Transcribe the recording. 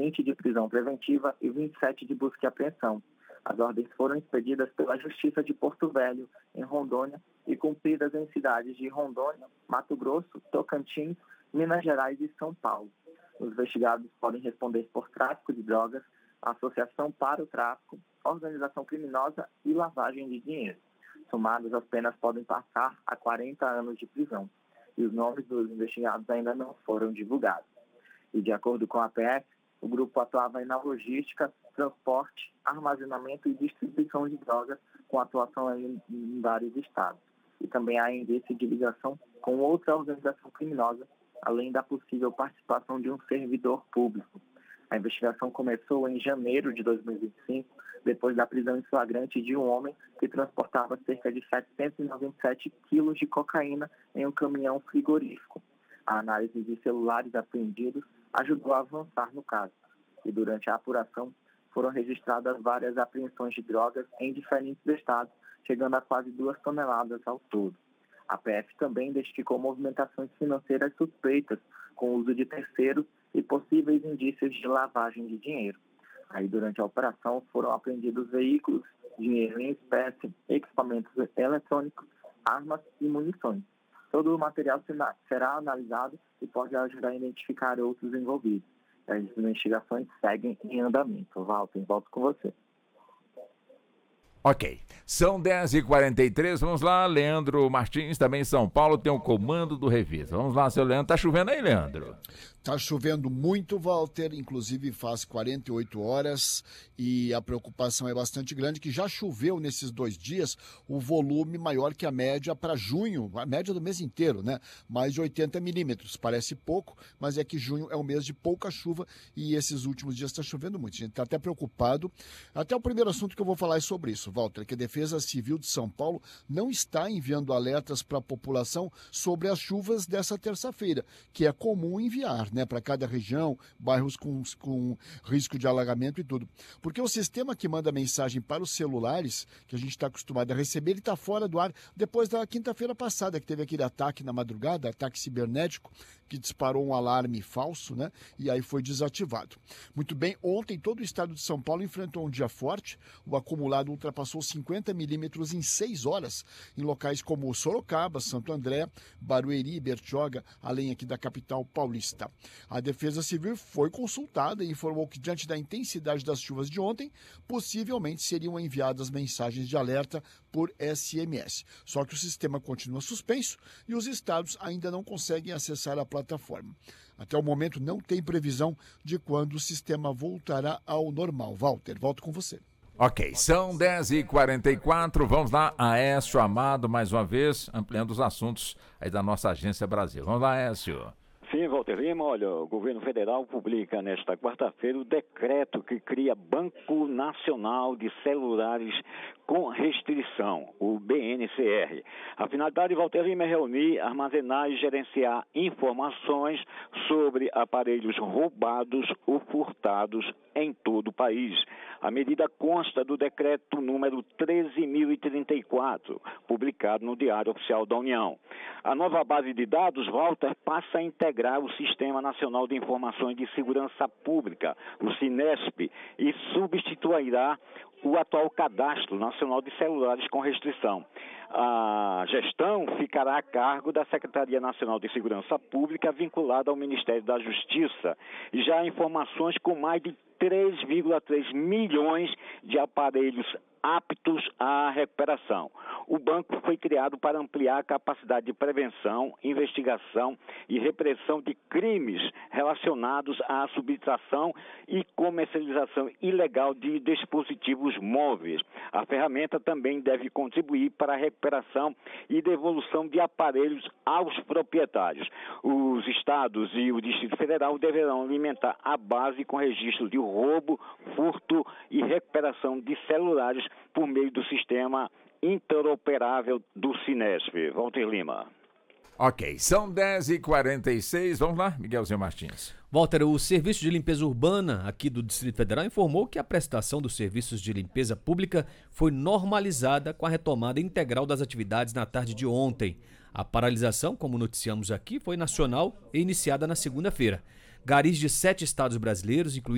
20 de prisão preventiva e 27 de busca e apreensão. As ordens foram expedidas pela Justiça de Porto Velho, em Rondônia, e cumpridas em cidades de Rondônia, Mato Grosso, Tocantins, Minas Gerais e São Paulo. Os investigados podem responder por tráfico de drogas, associação para o tráfico, organização criminosa e lavagem de dinheiro. Somadas, as penas podem passar a 40 anos de prisão. E os nomes dos investigados ainda não foram divulgados. E, de acordo com a PF, o grupo atuava na logística, transporte, armazenamento e distribuição de drogas, com atuação em vários estados. E também há indício de ligação com outra organização criminosa, além da possível participação de um servidor público. A investigação começou em janeiro de 2025, depois da prisão em flagrante de um homem que transportava cerca de 797 quilos de cocaína em um caminhão frigorífico. A análise de celulares apreendidos ajudou a avançar no caso. E durante a apuração foram registradas várias apreensões de drogas em diferentes estados, chegando a quase 2 toneladas ao todo. A PF também identificou movimentações financeiras suspeitas com o uso de terceiros e possíveis indícios de lavagem de dinheiro. Aí, durante a operação, foram apreendidos veículos, dinheiro em espécie, equipamentos eletrônicos, armas e munições. Todo o material será analisado e pode ajudar a identificar outros envolvidos. As investigações seguem em andamento. Walter, volto com você. Ok, são 10h43, vamos lá, Leandro Martins, também em São Paulo, tem o comando do Revista. Vamos lá, seu Leandro, tá chovendo aí, Leandro? Tá chovendo muito, Walter, inclusive faz 48 horas e a preocupação é bastante grande, que já choveu nesses 2 dias o volume maior que a média para junho, a média do mês inteiro, né? Mais de 80 milímetros, parece pouco, mas é que junho é um mês de pouca chuva e esses últimos dias está chovendo muito. A gente está até preocupado. Até o primeiro assunto que eu vou falar é sobre isso, Walter, que a Defesa Civil de São Paulo não está enviando alertas para a população sobre as chuvas dessa terça-feira, que é comum enviar, né, para cada região, bairros com risco de alagamento e tudo. Porque o sistema que manda mensagem para os celulares, que a gente está acostumado a receber, ele está fora do ar depois da quinta-feira passada, que teve aquele ataque na madrugada, ataque cibernético, que disparou um alarme falso, né, e aí foi desativado. Muito bem, ontem todo o estado de São Paulo enfrentou um dia forte, o acumulado ultrapassou 50 milímetros em 6 horas, em locais como Sorocaba, Santo André, Barueri, Bertioga, além aqui da capital paulista. A Defesa Civil foi consultada e informou que, diante da intensidade das chuvas de ontem, possivelmente seriam enviadas mensagens de alerta por SMS. Só que o sistema continua suspenso e os estados ainda não conseguem acessar a plataforma. Até o momento não tem previsão de quando o sistema voltará ao normal. Walter, volto com você. Ok, são 10h44, vamos lá, Aécio Amado, mais uma vez, ampliando os assuntos aí da nossa Agência Brasil. Vamos lá, Aécio. Sim, Walter Lima, olha, o governo federal publica nesta quarta-feira o decreto que cria Banco Nacional de Celulares com Restrição, o BNCR. A finalidade, Walter Lima, é reunir, armazenar e gerenciar informações sobre aparelhos roubados ou furtados em todo o país. A medida consta do decreto número 13.034, publicado no Diário Oficial da União. A nova base de dados, Walter, passa a integrar o Sistema Nacional de Informações de Segurança Pública, o SINESP, e substituirá o atual Cadastro Nacional de Celulares com Restrição. A gestão ficará a cargo da Secretaria Nacional de Segurança Pública, vinculada ao Ministério da Justiça. E já há informações com mais de 3,3 milhões de aparelhos aptos à recuperação. O banco foi criado para ampliar a capacidade de prevenção, investigação e repressão de crimes relacionados à subtração e comercialização ilegal de dispositivos móveis. A ferramenta também deve contribuir para a recuperação e devolução de aparelhos aos proprietários. Os estados e o Distrito Federal deverão alimentar a base com registro de roubo, furto e recuperação de celulares por meio do sistema interoperável do SINESP. Walter Lima. Ok, são 10h46, vamos lá, Miguelzinho Martins. Walter, o Serviço de Limpeza Urbana aqui do Distrito Federal informou que a prestação dos serviços de limpeza pública foi normalizada com a retomada integral das atividades na tarde de ontem. A paralisação, como noticiamos aqui, foi nacional e iniciada na segunda-feira. Garis de 7 estados brasileiros, incluindo